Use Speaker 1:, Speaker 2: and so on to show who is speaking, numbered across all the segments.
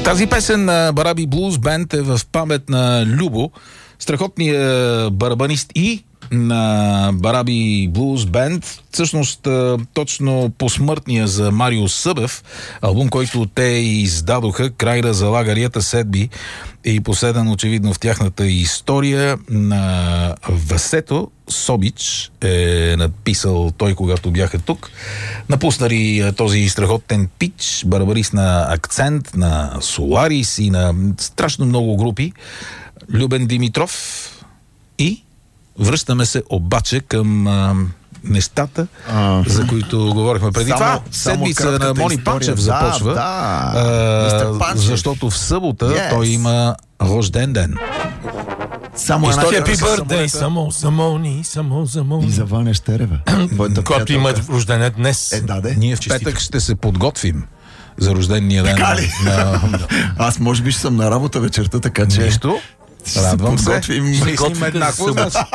Speaker 1: Тази песен на Бараби Блуз Бенд е в памет на Любо, страхотният барабанист и на Бараби Блуз Бенд. Всъщност, точно посмъртния за Марио Събев, албум, който те издадоха, край на залагарията седби и последен очевидно в тяхната история. На Васето Собич е написал той, когато бяха тук. Напуснали този страхотен пич, барабарист на Акцент, на Соларис и на страшно много групи. Любен Димитров. И връщаме се обаче към нещата, за които говорихме преди това. Седмица на Мони Панчев започва, защото в събота той има рожден ден.
Speaker 2: Само една
Speaker 3: Happy birthday, само за Мони.
Speaker 2: И за Ваня Щерева.
Speaker 3: Който има рожден днес.
Speaker 1: Ние в петък ще се подготвим за рождения ден.
Speaker 2: Аз може би ще съм на работа вечерта, така че...
Speaker 1: Нищо. Радвам се.
Speaker 2: Ще
Speaker 1: Мислим еднакво.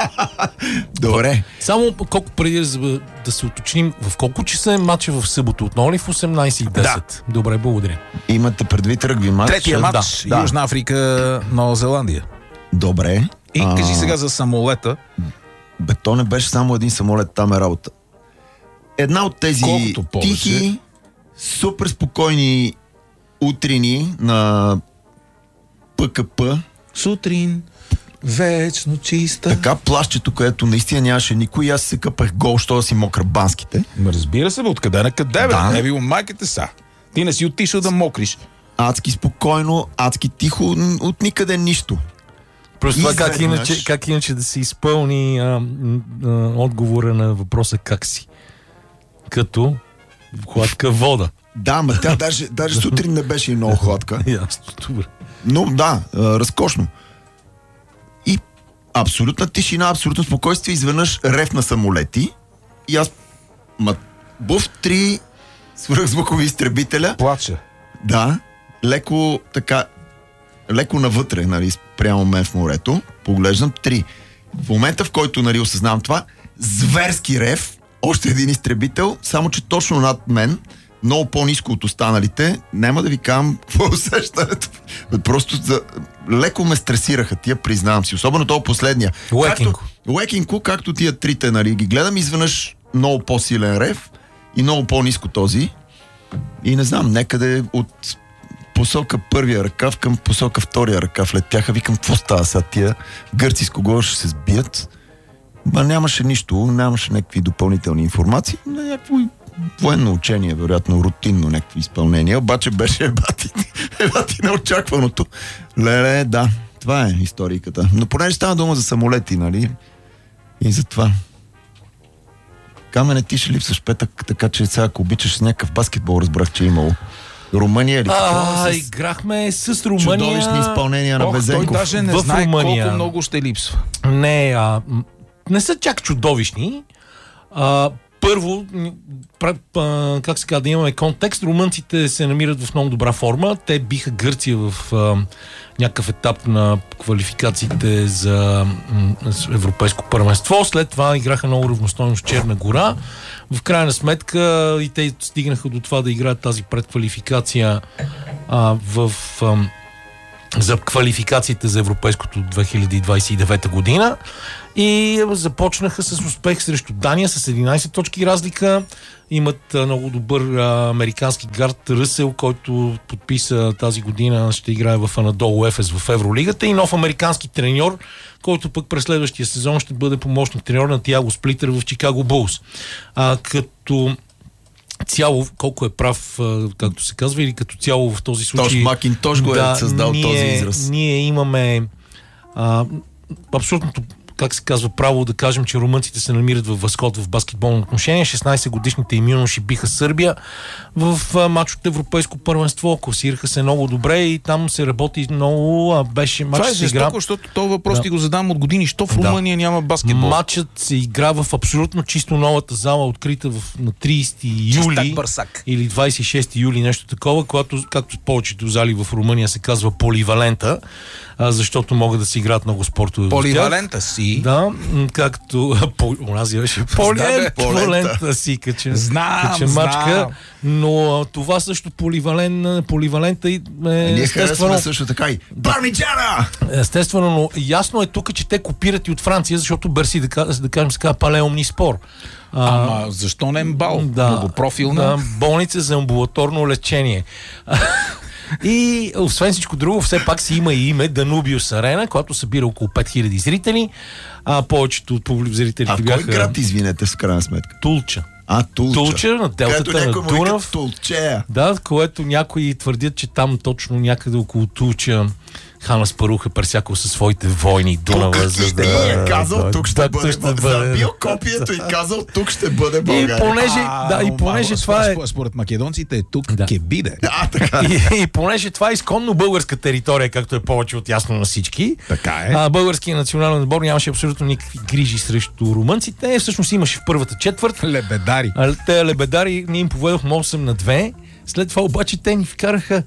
Speaker 2: Добре.
Speaker 3: Само колко преди да се уточним, в колко часа е матча в събота? Отново ли в 18:10?
Speaker 1: Да.
Speaker 3: Добре, благодаря.
Speaker 2: Имате предвид ръгби матч?
Speaker 1: Третия матч.
Speaker 2: Да.
Speaker 1: Южна Африка, Нова Зеландия.
Speaker 2: Добре.
Speaker 1: И кажи сега за самолета.
Speaker 2: Бе, то не беше само един самолет, там е работа. Една от тези тихи, супер спокойни утрини на ПКП.
Speaker 1: Сутрин, вечно чиста.
Speaker 2: Така плащето, където наистина нямаше никой, и аз се къпах гол, що да си мокра банските.
Speaker 1: Разбира се, бе, откъде на къде, бе?
Speaker 2: Да.
Speaker 1: Не било майките са. Ти не си отишъл да мокриш.
Speaker 2: Адски спокойно, адски тихо, от никъде нищо.
Speaker 3: Просто това как иначе да се изпълни отговора на въпроса как си. Като хладка вода.
Speaker 2: Да, ма тя даже сутрин не беше и много хладка.
Speaker 3: Ясно, добре.
Speaker 2: Но да, разкошно. И абсолютна тишина, абсолютно спокойствие, изведнъж рев на самолети. И аз був 3 свръхзвукови изтребителя.
Speaker 1: Плача.
Speaker 2: Да, леко навътре, нали, прямо мен в морето. Поглеждам 3. В момента, в който, нали, осъзнавам това, зверски рев, още един изтребител, само че точно над мен, много по-ниско от останалите, няма да ви казвам какво е усещането. Просто леко ме стресираха тия, признавам си. Особено този последния. Лекинко, както тия трите, нали, ги гледам, изведнъж много по-силен рев и много по-ниско този. И не знам, някъде от посока първия ръкав към посока втория ръкав летяха. Викам, какво става сега тия гърци с кого ще се сбият? Нямаше нищо, нямаше някакви допълнителни информации. Някакво военно учение, вероятно, рутинно някакви изпълнения, обаче беше ебати неочакваното. Леле, да, това е историката. Но понеже става дума за самолети, нали? И за това. Камене, ти ще липсваш петък, така че сега, ако обичаш с някакъв баскетбол, разбрах, че е имало. Румъния или какво?
Speaker 3: Играхме с Румъния.
Speaker 2: Чудовищни изпълнения на Везенков.
Speaker 1: Той даже не знае колко много ще липсва.
Speaker 3: Не са чак чудовищни. Първо, как се казва, да имаме контекст, румънците се намират в много добра форма. Те биха Гърция в някакъв етап на квалификациите за европейско първенство. След това играха много равностойно с Черна гора. В крайна сметка и те стигнаха до това да играят тази предквалификация за квалификациите за европейското 2029 година и започнаха с успех срещу Дания с 11 точки разлика. Имат много добър американски гард Ръсел, който подписа тази година, ще играе в Анадолу Ефес в Евролигата, и нов американски треньор, който пък през следващия сезон ще бъде помощник треньор на Тиаго Сплитър в Чикаго Булс. Като цяло, колко е прав, както се казва, или като цяло в този случай...
Speaker 2: Тош Макинтош го е създал този израз.
Speaker 3: Ние имаме абсолютното, как се казва, право да кажем, че румънците се намират в възход в баскетболно отношение. 16-годишните им юноши биха Сърбия в матч от европейско първенство. Класираха се много добре и там се работи много. Беше матч.
Speaker 1: Това е жестоко, защото този въпрос ти го задам от години. Що в Румъния няма баскетбол?
Speaker 3: Матчът се игра в абсолютно чисто новата зала, открита на 30 юли или 26 юли, нещо такова, когато, както повечето зали в Румъния се казва поливалента, защото могат да се играят много спортове.
Speaker 1: Поливалента си И?
Speaker 3: Да, както онази беше полента си, качемачка, но това също поливалента и
Speaker 2: Ние харесваме също така и пармиджана!
Speaker 3: Естествено, но ясно е тук, че те копират и от Франция, защото Берси, да кажем, се казва Пале Омниспор.
Speaker 1: Ама защо не МБАЛ? Многопрофилна?
Speaker 3: Да, болница за амбулаторно лечение. И освен всичко друго, все пак си има и име Данубиус Арена, която събира около 5000 зрители. Повечето от зрителите бяха...
Speaker 2: кой град, извинете, в крайна сметка?
Speaker 3: Тулча.
Speaker 2: Тулча,
Speaker 3: на делтата на Дунав.
Speaker 2: Тулчея.
Speaker 3: Да, което някои твърдят, че там точно някъде около Тулча Хан Аспарух е пресякал със своите войни Дунава.
Speaker 2: Тук ще бъде казал, тук ще бъде. Забил копието и казал, тук ще бъде България.
Speaker 3: И понеже това е...
Speaker 1: Според македонците тук ке биде.
Speaker 2: Така.
Speaker 3: И понеже това е изконно българска територия, както е повече от ясно на всички.
Speaker 1: Така е.
Speaker 3: Българският национален отбор нямаше абсолютно никакви грижи срещу румънците. Всъщност имаше в първата четвърт.
Speaker 1: Лебедари.
Speaker 3: Те лебедари, ние им поведохме 8-2. След това обаче те ни вкараха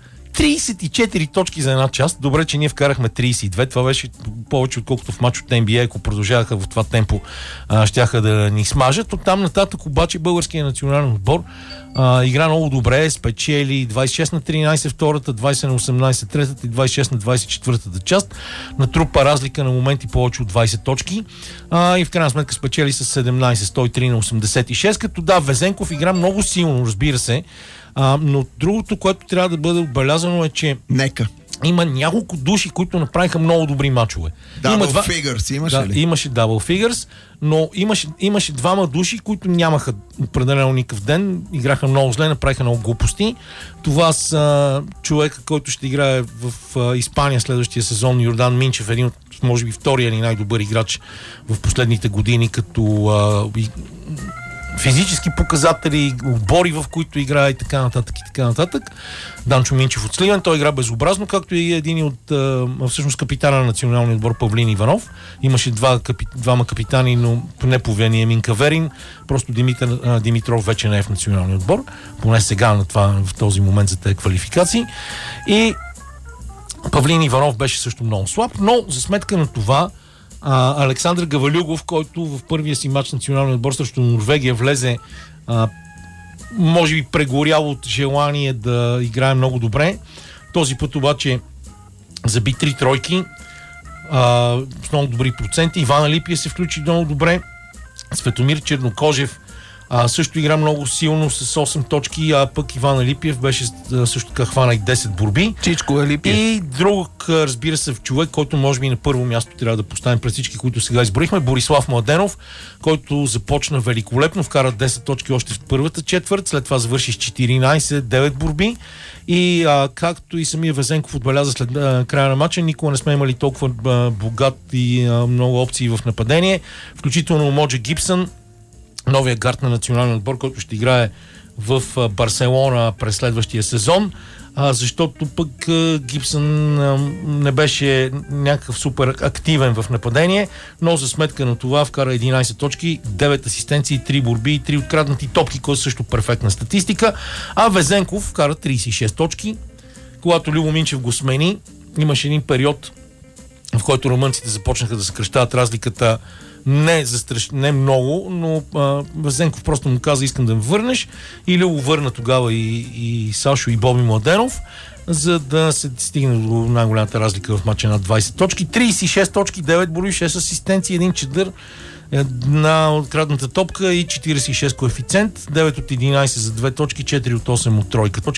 Speaker 3: 34 точки за една част. Добре, че ние вкарахме 32. Това беше повече отколкото в матч от NBA. Ако продължаваха в това темпо, щяха да ни смажат. Оттам нататък обаче българският национален отбор игра много добре. Спечели 26-13 втората, 20-18 третата и 26-24 част. Натрупа разлика на моменти повече от 20 точки. И в крайна сметка спечели с 17-103-86. Като да, Везенков игра много силно, разбира се. Но другото, което трябва да бъде отбелязано е, че има няколко души, които направиха много добри мачове.
Speaker 2: Double figures имаше ли?
Speaker 3: Имаше double figures, но имаше двама души, които нямаха определено никакъв ден, играха много зле, направиха много глупости. Това са човека, който ще играе в Испания следващия сезон, Йордан Минчев, един от, може би, втория или най-добър играч в последните години, като физически показатели, отбори, в които играе и така нататък и така нататък. Данчо Минчев от Сливен, той игра безобразно, както и един от всъщност капитана на националния отбор Павлин Иванов. Имаше двама капитани, но не по влияние Минка Верин. Просто Димитър Димитров вече не е в националния отбор. Поне сега в този момент за тези квалификации. И Павлин Иванов беше също много слаб, но за сметка на това Александър Гавалюгов, който в първия си матч националния отбор срещу Норвегия влезе може би прегорял от желание да играе много добре. Този път обаче заби 3 тройки с много добри проценти. Иван Алипия се включи много добре. Светомир Чернокожев също игра много силно с 8 точки, а пък Иван Алипиев беше също така хвана и 10 борби.
Speaker 1: Чичко Алипиев.
Speaker 3: И друг, разбира се, човек, който може би на първо място трябва да поставим пред всички, които сега изборихме, Борислав Младенов, който започна великолепно, вкара 10 точки още в първата четвърт, след това завърши с 14, 9 борби. И както и самия Везенков отбеляза след края на матча, никога не сме имали толкова богат и много опции в нападение, включително Моджи Гибсън, новия гард на националния отбор, който ще играе в Барселона през следващия сезон, защото пък Гибсън не беше някакъв супер активен в нападение, но за сметка на това вкара 11 точки, 9 асистенции, 3 борби и 3 откраднати топки, което също перфектна статистика, а Везенков вкара 36 точки. Когато Любо Минчев го смени, имаше един период, в който румънците започнаха да съкращават разликата не много, но Везенков просто му каза: искам да ме върнеш, или го върна тогава и Сашо и Боби Младенов, за да се стигне до най-голямата разлика в матча на 20 точки. 36 точки, 9 борби, 6 асистенции, 1 чедър, една открадната топка и 46 коефициент, 9 от 11 за 2 точки, 4 от 8 от тройка точки.